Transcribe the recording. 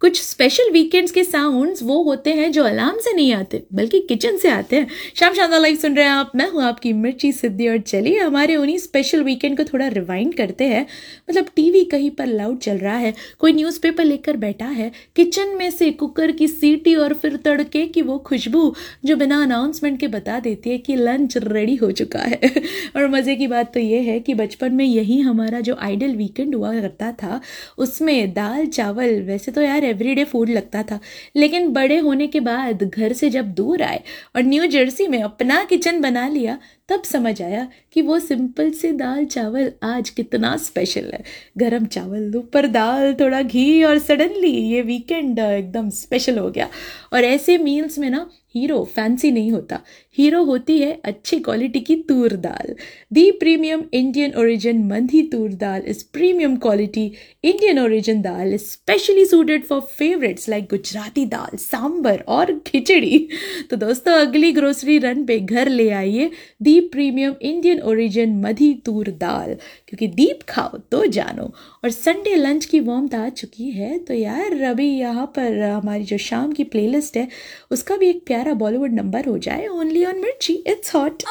कुछ special weekends के sounds वो होते हैं जो अलार्म से नहीं आते बल्कि किचन से आते हैं। शाम शानदार लाइव सुन रहे हैं आप, मैं हूँ आपकी मिर्ची सिद्धि। और चलिए हमारे उन्हीं स्पेशल वीकेंड को थोड़ा रिवाइंड करते हैं। मतलब टीवी कहीं पर लाउड चल रहा है, कोई न्यूज़पेपर लेकर बैठा है, किचन में से कुकर की सीटी और फिर तड़के की वो खुशबू जो बिना अनाउंसमेंट के बता देती है कि लंच रेडी हो चुका है। और मज़े की बात तो ये है कि बचपन में यही हमारा जो आइडल वीकेंड हुआ करता था, उसमें दाल चावल वैसे तो यार एवरीडे फूड लगता था, लेकिन बड़े होने के बाद घर से जब दूर आए और न्यू जर्सी में अपना किचन बना लिया, तब समझ आया कि वो सिंपल से दाल चावल आज कितना स्पेशल है। गरम चावल, ऊपर दाल, थोड़ा घी, और सडनली ये वीकेंड एकदम स्पेशल हो गया। और ऐसे मील्स में ना हीरो फैंसी नहीं होता, हीरो होती है अच्छी क्वालिटी की तूर दाल। दी प्रीमियम इंडियन ओरिजिन मंधी तूर दाल is premium quality Indian origin dal, specially suited for favourites like Gujarati दाल, सांबर और खिचड़ी। तो दोस्तों, अगली ग्रोसरी रन पे घर ले आइए दी प्रीमियम इंडियन ओरिजिन मधी तूर दाल, क्योंकि दीप खाओ तो जानो। और संडे लंच की वार्मथ आ चुकी है, तो यार अभी यहाँ पर हमारी जो शाम की प्लेलिस्ट है उसका भी एक प्यारा बॉलीवुड नंबर हो जाए। ओनली ऑन मिर्ची, इट्स हॉट।